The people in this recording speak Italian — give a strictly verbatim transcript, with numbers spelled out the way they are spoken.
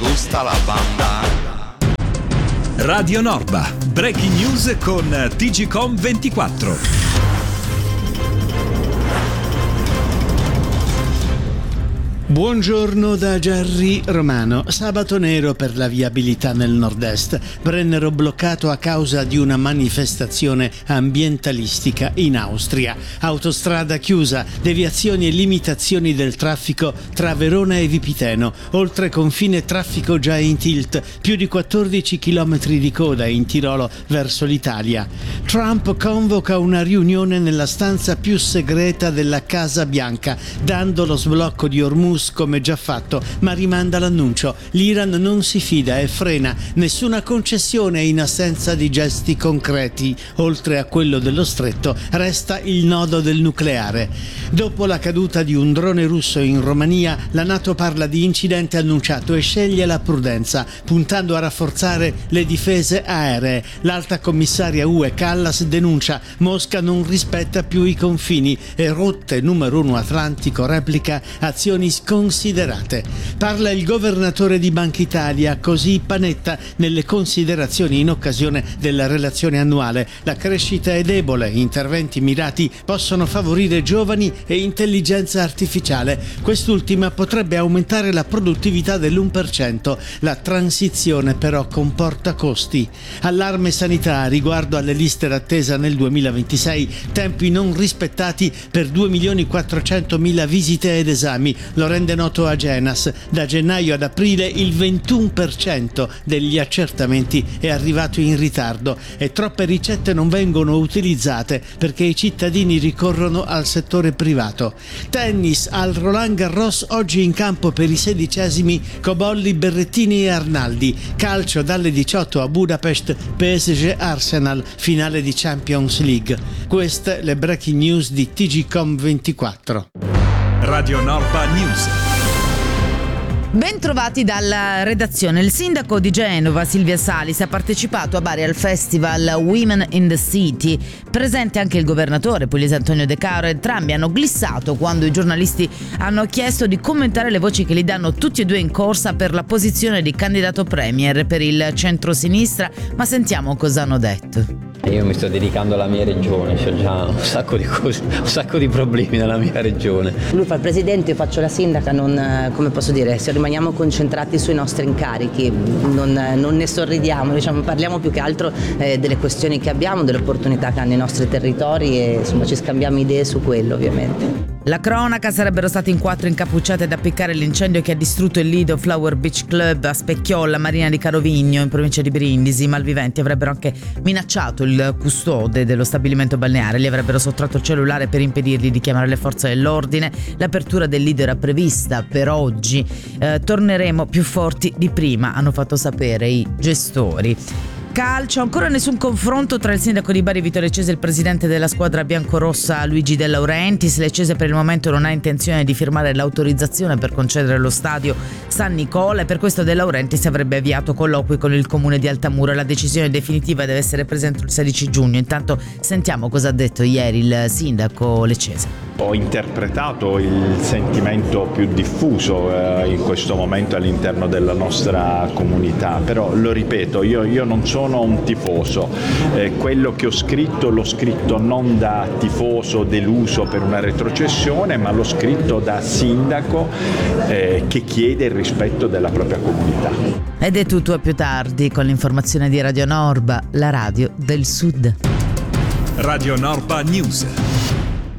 gusta la banda. Radio Norba, breaking news con T G C O M ventiquattro. Buongiorno da Gerry Romano. Sabato nero per la viabilità nel nord-est. Brennero bloccato a causa di una manifestazione ambientalistica in Austria. Autostrada chiusa, deviazioni e limitazioni del traffico tra Verona e Vipiteno. Oltre confine traffico già in tilt, più di quattordici chilometri di coda in Tirolo verso l'Italia. Trump convoca una riunione nella stanza più segreta della Casa Bianca, dando lo sblocco di Hormuz come già fatto, ma rimanda l'annuncio. L'Iran non si fida e frena nessuna concessione in assenza di gesti concreti. Oltre a quello dello stretto resta il nodo del nucleare. Dopo la caduta di un drone russo in Romania, la NATO parla di incidente annunciato e sceglie la prudenza, puntando a rafforzare le difese aeree. L'alta commissaria U E Callas denuncia: Mosca non rispetta più i confini e rotte numero uno Atlantico replica azioni considerate. Parla il governatore di Banca Italia, così Panetta, nelle considerazioni in occasione della relazione annuale. La crescita è debole, interventi mirati possono favorire giovani e intelligenza artificiale. Quest'ultima potrebbe aumentare la produttività dell'uno per cento. La transizione però comporta costi. Allarme sanità riguardo alle liste d'attesa nel duemilaventisei, tempi non rispettati per due milioni quattrocentomila visite ed esami. Lo rende noto Agenas. Da gennaio ad aprile il ventuno per cento degli accertamenti è arrivato in ritardo e troppe ricette non vengono utilizzate perché i cittadini ricorrono al settore privato. Tennis al Roland Garros, oggi in campo per i sedicesimi Cobolli, Berrettini e Arnaldi. Calcio dalle diciotto a Budapest, P S G Arsenal, finale di Champions League. Queste le breaking news di T G C O M ventiquattro. Radio Norba News. Ben trovati dalla redazione. Il sindaco di Genova, Silvia Salis, ha partecipato a Bari al festival Women in the City. Presente anche il governatore pugliese Antonio De Caro. Entrambi hanno glissato quando i giornalisti hanno chiesto di commentare le voci che li danno tutti e due in corsa per la posizione di candidato premier per il centro-sinistra, ma sentiamo cosa hanno detto. Io mi sto dedicando alla mia regione, ho già un sacco di cose, un sacco di problemi nella mia regione. Lui fa il presidente, io faccio la sindaca, non, come posso dire, se rimaniamo concentrati sui nostri incarichi, non, non ne sorridiamo, diciamo, parliamo più che altro eh, delle questioni che abbiamo, delle opportunità che hanno i nostri territori e insomma ci scambiamo idee su quello ovviamente. La cronaca: sarebbero stati in quattro incappucciati ad appiccare l'incendio che ha distrutto il Lido Flower Beach Club a Specchiolla, Marina di Carovigno, in provincia di Brindisi. I malviventi avrebbero anche minacciato il custode dello stabilimento balneare, gli avrebbero sottratto il cellulare per impedirgli di chiamare le forze dell'ordine. L'apertura del Lido era prevista per oggi. Eh, torneremo più forti di prima, hanno fatto sapere i gestori. Calcio, ancora nessun confronto tra il sindaco di Bari Vittorio Lecese e il presidente della squadra biancorossa Luigi De Laurentiis. Lecese per il momento non ha intenzione di firmare l'autorizzazione per concedere lo stadio San Nicola e per questo De Laurentiis avrebbe avviato colloqui con il comune di Altamura. La decisione definitiva deve essere presa entro il sedici giugno. Intanto sentiamo cosa ha detto ieri il sindaco lecese. Ho interpretato il sentimento più diffuso eh, in questo momento all'interno della nostra comunità, però lo ripeto, io, io non sono un tifoso, eh, quello che ho scritto l'ho scritto non da tifoso deluso per una retrocessione, ma l'ho scritto da sindaco eh, che chiede il rispetto della propria comunità. Ed è tutto, a più tardi con l'informazione di Radio Norba, la radio del Sud. Radio Norba News.